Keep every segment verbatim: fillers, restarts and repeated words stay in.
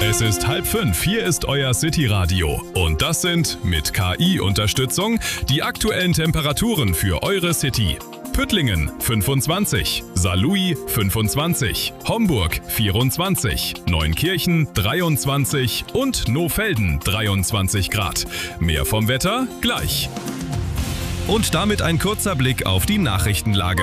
Es ist halb fünf, hier ist euer City-Radio. Und das sind, mit K I-Unterstützung, die aktuellen Temperaturen für eure City. Püttlingen fünfundzwanzig, Saarlouis fünfundzwanzig, Homburg vierundzwanzig, Neunkirchen dreiundzwanzig und Nohfelden dreiundzwanzig Grad. Mehr vom Wetter gleich. Und damit ein kurzer Blick auf die Nachrichtenlage.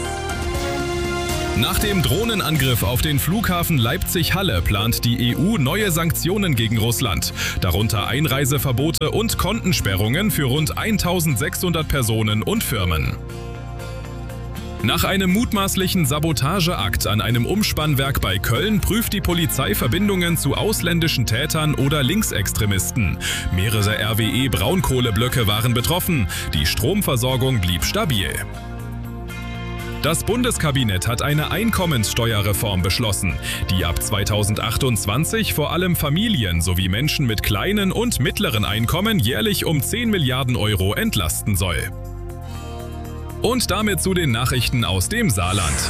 Nach dem Drohnenangriff auf den Flughafen Leipzig-Halle plant die E U neue Sanktionen gegen Russland, darunter Einreiseverbote und Kontensperrungen für rund eintausendsechshundert Personen und Firmen. Nach einem mutmaßlichen Sabotageakt an einem Umspannwerk bei Köln prüft die Polizei Verbindungen zu ausländischen Tätern oder Linksextremisten. Mehrere R W E-Braunkohleblöcke waren betroffen, die Stromversorgung blieb stabil. Das Bundeskabinett hat eine Einkommenssteuerreform beschlossen, die ab zweitausendachtundzwanzig vor allem Familien sowie Menschen mit kleinen und mittleren Einkommen jährlich um zehn Milliarden Euro entlasten soll. Und damit zu den Nachrichten aus dem Saarland.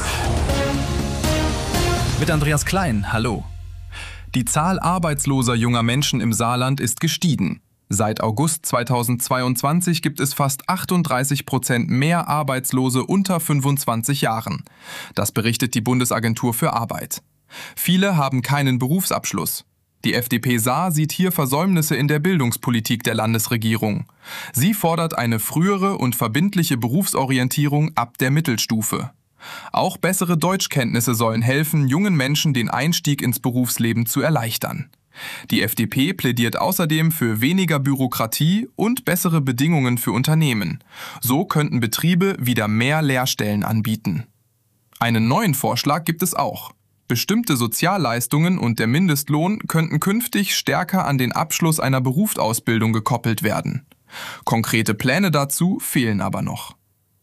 Mit Andreas Klein, hallo. Die Zahl arbeitsloser junger Menschen im Saarland ist gestiegen. Seit August zweitausendzweiundzwanzig gibt es fast achtunddreißig Prozent mehr Arbeitslose unter fünfundzwanzig Jahren. Das berichtet die Bundesagentur für Arbeit. Viele haben keinen Berufsabschluss. Die F D P Saar sieht hier Versäumnisse in der Bildungspolitik der Landesregierung. Sie fordert eine frühere und verbindliche Berufsorientierung ab der Mittelstufe. Auch bessere Deutschkenntnisse sollen helfen, jungen Menschen den Einstieg ins Berufsleben zu erleichtern. Die F D P plädiert außerdem für weniger Bürokratie und bessere Bedingungen für Unternehmen. So könnten Betriebe wieder mehr Lehrstellen anbieten. Einen neuen Vorschlag gibt es auch. Bestimmte Sozialleistungen und der Mindestlohn könnten künftig stärker an den Abschluss einer Berufsausbildung gekoppelt werden. Konkrete Pläne dazu fehlen aber noch.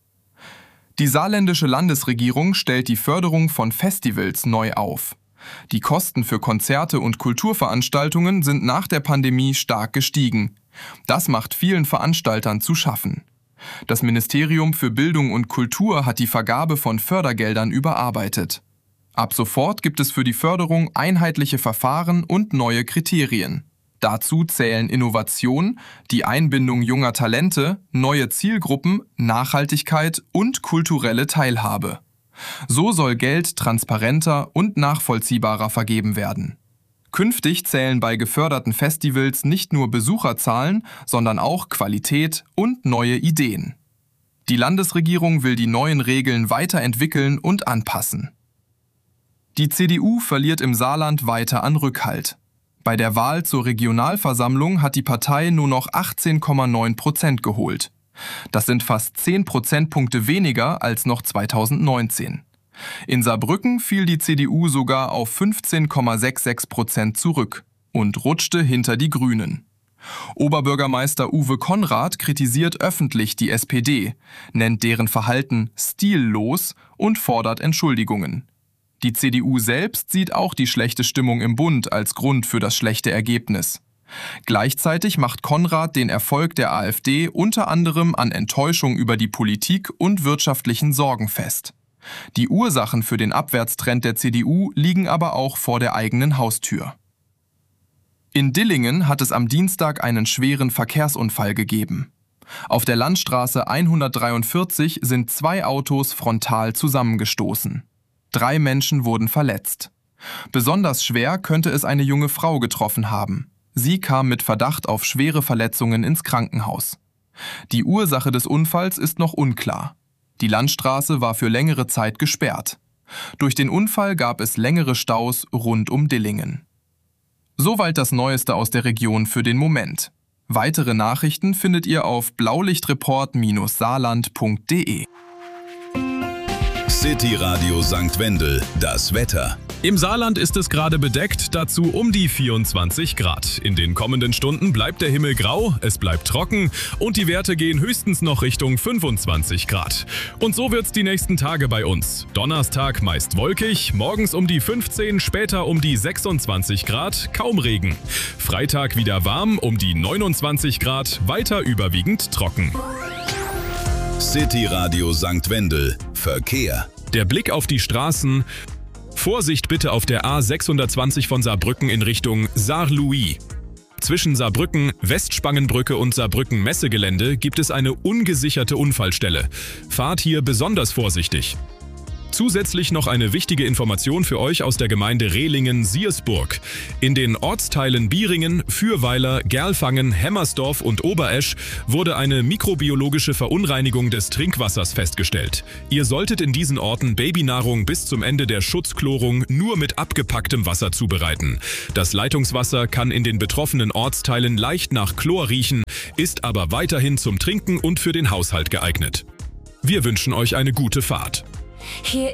Die saarländische Landesregierung stellt die Förderung von Festivals neu auf. Die Kosten für Konzerte und Kulturveranstaltungen sind nach der Pandemie stark gestiegen. Das macht vielen Veranstaltern zu schaffen. Das Ministerium für Bildung und Kultur hat die Vergabe von Fördergeldern überarbeitet. Ab sofort gibt es für die Förderung einheitliche Verfahren und neue Kriterien. Dazu zählen Innovation, die Einbindung junger Talente, neue Zielgruppen, Nachhaltigkeit und kulturelle Teilhabe. So soll Geld transparenter und nachvollziehbarer vergeben werden. Künftig zählen bei geförderten Festivals nicht nur Besucherzahlen, sondern auch Qualität und neue Ideen. Die Landesregierung will die neuen Regeln weiterentwickeln und anpassen. Die C D U verliert im Saarland weiter an Rückhalt. Bei der Wahl zur Regionalversammlung hat die Partei nur noch achtzehn Komma neun Prozent geholt. Das sind fast zehn Prozentpunkte weniger als noch zweitausendneunzehn. In Saarbrücken fiel die C D U sogar auf fünfzehn Komma sechsundsechzig Prozent zurück und rutschte hinter die Grünen. Oberbürgermeister Uwe Konrad kritisiert öffentlich die S P D, nennt deren Verhalten stillos und fordert Entschuldigungen. Die C D U selbst sieht auch die schlechte Stimmung im Bund als Grund für das schlechte Ergebnis. Gleichzeitig macht Konrad den Erfolg der AfD unter anderem an Enttäuschung über die Politik und wirtschaftlichen Sorgen fest. Die Ursachen für den Abwärtstrend der C D U liegen aber auch vor der eigenen Haustür. In Dillingen hat es am Dienstag einen schweren Verkehrsunfall gegeben. Auf der Landstraße hundertdreiundvierzig sind zwei Autos frontal zusammengestoßen. Drei Menschen wurden verletzt. Besonders schwer könnte es eine junge Frau getroffen haben. Sie kam mit Verdacht auf schwere Verletzungen ins Krankenhaus. Die Ursache des Unfalls ist noch unklar. Die Landstraße war für längere Zeit gesperrt. Durch den Unfall gab es längere Staus rund um Dillingen. Soweit das Neueste aus der Region für den Moment. Weitere Nachrichten findet ihr auf blaulichtreport Bindestrich saarland Punkt de. City Radio Sankt Wendel, das Wetter. Im Saarland ist es gerade bedeckt, dazu um die vierundzwanzig Grad. In den kommenden Stunden bleibt der Himmel grau, es bleibt trocken und die Werte gehen höchstens noch Richtung fünfundzwanzig Grad. Und so wird's die nächsten Tage bei uns. Donnerstag meist wolkig, morgens um die fünfzehn, später um die sechsundzwanzig Grad, kaum Regen. Freitag wieder warm, um die neunundzwanzig Grad, weiter überwiegend trocken. City Radio Sankt Wendel, Verkehr. Der Blick auf die Straßen. Vorsicht bitte auf der A sechshundertzwanzig von Saarbrücken in Richtung Saar-Louis. Zwischen Saarbrücken, Westspangenbrücke und Saarbrücken-Messegelände gibt es eine ungesicherte Unfallstelle. Fahrt hier besonders vorsichtig. Zusätzlich noch eine wichtige Information für euch aus der Gemeinde Rehlingen-Siersburg. In den Ortsteilen Bieringen, Fürweiler, Gerlfangen, Hemmersdorf und Oberesch wurde eine mikrobiologische Verunreinigung des Trinkwassers festgestellt. Ihr solltet in diesen Orten Babynahrung bis zum Ende der Schutzchlorung nur mit abgepacktem Wasser zubereiten. Das Leitungswasser kann in den betroffenen Ortsteilen leicht nach Chlor riechen, ist aber weiterhin zum Trinken und für den Haushalt geeignet. Wir wünschen euch eine gute Fahrt. Hier